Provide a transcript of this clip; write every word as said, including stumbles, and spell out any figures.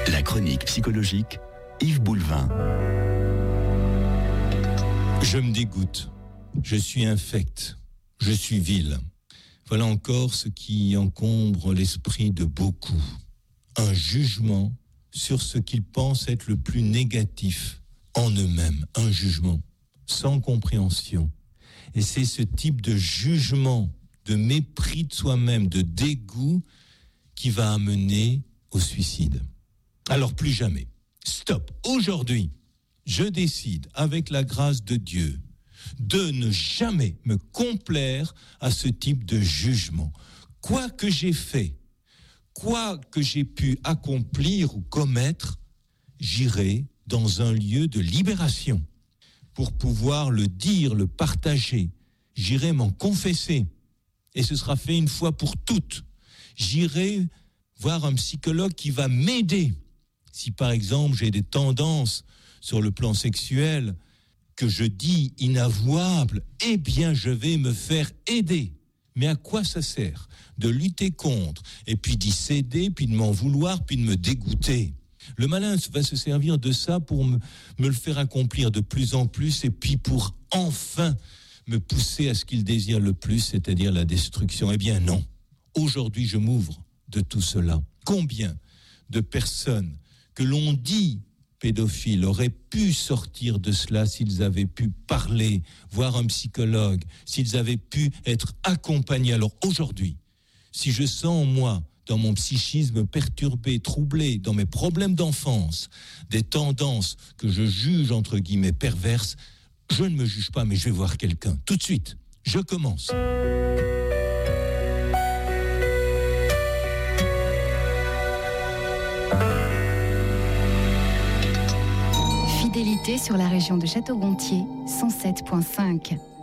La chronique psychologique, Yves Boulevin. Je me dégoûte, je suis infect, je suis vil. Voilà encore ce qui encombre l'esprit de beaucoup. Un jugement sur ce qu'ils pensent être le plus négatif en eux-mêmes. Un jugement sans compréhension. Et c'est ce type de jugement, de mépris de soi-même, de dégoût qui va amener au suicide. Alors plus jamais. Stop. Aujourd'hui, je décide, avec la grâce de Dieu, de ne jamais me complaire à ce type de jugement. Quoi que j'ai fait, quoi que j'ai pu accomplir ou commettre, j'irai dans un lieu de libération pour pouvoir le dire, le partager. J'irai m'en confesser et ce sera fait une fois pour toutes. J'irai voir un psychologue qui va m'aider. Si par exemple j'ai des tendances sur le plan sexuel que je dis inavouables, eh bien je vais me faire aider. Mais à quoi ça sert de lutter contre et puis d'y céder, puis de m'en vouloir, puis de me dégoûter? Le malin va se servir de ça pour me, me le faire accomplir de plus en plus et puis pour enfin me pousser à ce qu'il désire le plus, c'est-à-dire la destruction. Eh bien non, aujourd'hui je m'ouvre de tout cela. Combien de personnes que l'on dit pédophiles auraient pu sortir de cela s'ils avaient pu parler, voir un psychologue, s'ils avaient pu être accompagnés. Alors aujourd'hui, si je sens en moi, dans mon psychisme perturbé, troublé, dans mes problèmes d'enfance, des tendances que je juge entre guillemets perverses, je ne me juge pas, mais je vais voir quelqu'un. Tout de suite, je commence. Fidélité sur la région de Château-Gontier, cent sept virgule cinq.